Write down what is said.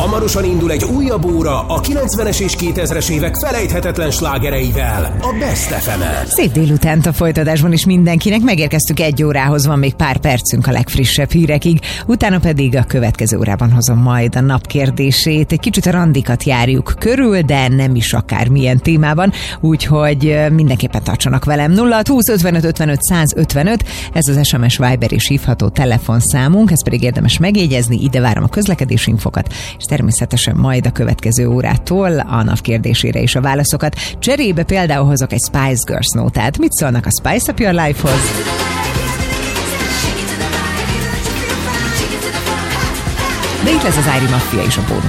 Hamarosan indul egy újabb óra a 90-es és 2000-es évek felejthetetlen slágereivel, a Best FM-en. Szép délutánt a folytatásban is mindenkinek. Megérkeztünk 1 órához, van még pár percünk a legfrissebb hírekig. Utána pedig a következő órában hozom majd a nap kérdését. Egy kicsit a randikat járjuk körül, de nem is akármilyen témában, úgyhogy mindenképpen tartsanak velem. 0620 55 55 155, ez az SMS, Viber és hívható telefonszámunk, ezt pedig érdemes megjegyezni, ide várom a közlekedési infokat, és természetesen majd a következő órától a nap kérdésére is a válaszokat. Cserébe például hozok egy Spice Girls nótát. Mit szólnak a Spice Up Your Life-hoz? De itt lesz az Airy Mafia és a bónusz.